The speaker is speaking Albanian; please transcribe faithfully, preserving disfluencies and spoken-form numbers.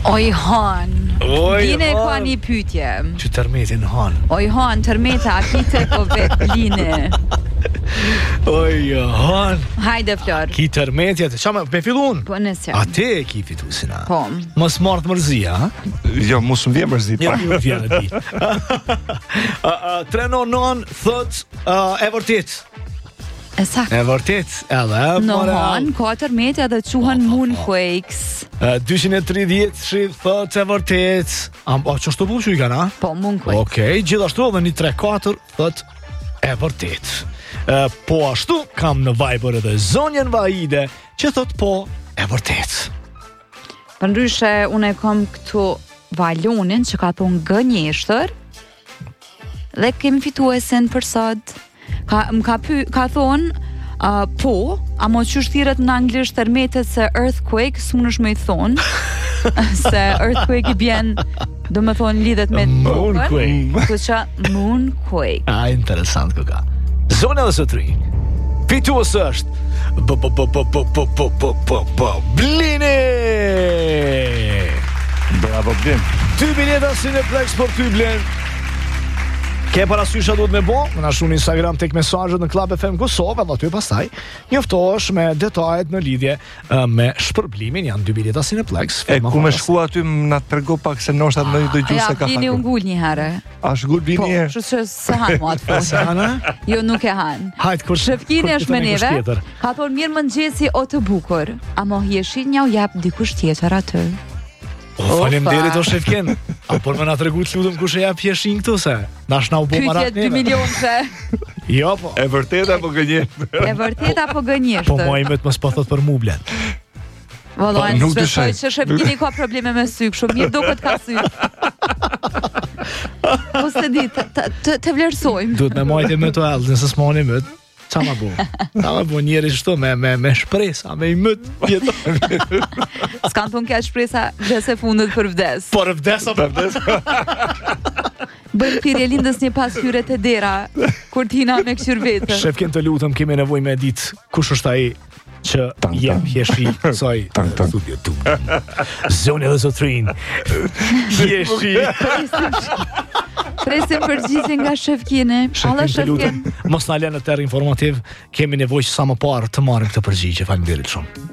Oj Han. Oj, Line Han. ka një pyetje. Që tërmetin Han. Oj Han, tërmeta akite po vet Line. Oj, Han. Hajde Flor. Ki tërmetjet. Qa me, me fillun? Po nëse. A te e ki fitusina. Po. Mos martë mërzia, ha? Jo, mos më vjen mërzi. Ja, ju vjen e di. Tre non non thot uh, e vërtet. E saktë. E vërtet, edhe. Në more, Han, ka tërmetja dhe quhen moonquakes. uh, dyqind e tridhjetë shit thot e vërtet. Am, o, që shtu bu që i kana? Po, moonquakes. Okej, gjithashtu edhe një tre katër thot e vërtet. Uh, po ashtu kam në Viber edhe zonjen Vahide që thot po e vërtet. Për ndryshe, unë e kam këtu Valonin që ka thonë gënjeshtër dhe kemi fituesen për sot. Ka, më ka, py, ka thonë uh, po, a mo që shtiret në anglisht tërmetet se earthquake, së më nëshme i thonë se earthquake i bjen do me thonë lidhet me Moonquake. Kështë që moonquake. A, interesant këka. Zonja dhe së tri. Fitues është b b b b b b b b b b Blini. Bravo, Blin. Ty bileta Cineplex për ty, Blin. Ke parasysh a duhet me bo? Më nashu në Instagram tek mesazhet në Club F M Kosovë, edhe aty pastaj njoftohesh me detajet në lidhje uh, me shpërblimin. Janë dy bileta Cineplex. E ku me shku aty më na trego pak se ndoshta në do gjuse Ja, ka Blini hakur. ungull një herë. A shgull Po, Blini e? kështu që se hanë mu atë Se foto. hana? Jo, nuk e hanë. Hajt kur Shefkini kur është me fitoni kush neve. tjetër. Ka thonë mirë mëngjesi o të bukur. A mo hjeshin një u jap dikush tjetër aty. O, faleminderit o Shefken. A por më na tregu të lutem kush e jap pjeshin këtu se nash na u bë Pyetje marat dy neve. milionëse. Jo po. E vërtet apo gënje? E vërtet apo Po gënjeshtër? mua i mëtë mos po thot për mublen. Vallai, Po, nuk shpresoj dyshoj. që Shefkini ka probleme me sy, kështu mirë duket ka sy. Po se di, të- të të- të vlerësojmë. Duhet me majtë më të ellë, nëse s'moni më. Qa ma bu? Qa ma bu njeri shtu me, me, me shpresa, me i mët jetë. S'kan thonë kja shpresa vdes e fundit për vdes. Por vdesa për vdes. Bën pirje lindës një pasqyre të dera, kur t'hina me këshyr vetë. Shefken të lutëm, kemi nevoj me ditë kush është ai që Tang, jem tang. hjeshi kësaj Tang, tang. studio tu. Zonja dhe zotrin. Hjeshi. Presim përgjigje nga Shefkini. Allah Shefken të Shefkin. lutëm, mos na lënë në terr informativ, kemi nevojë sa më parë të marrim këtë përgjigje. Faleminderit shumë.